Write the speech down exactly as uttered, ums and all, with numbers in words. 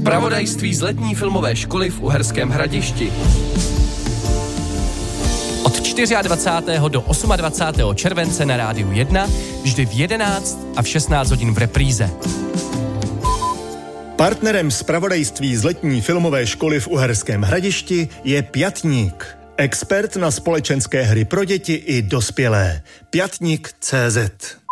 Zpravodajství z letní filmové školy v Uherském Hradišti. Od dvacátého čtvrtého do dvacátého osmého července na Rádiu jedna, vždy v jedenáct a v šestnáct hodin v repríze. Partnerem zpravodajství z letní filmové školy v Uherském Hradišti je Pětník. Expert na společenské hry pro děti i dospělé. Pětník tečka cé zet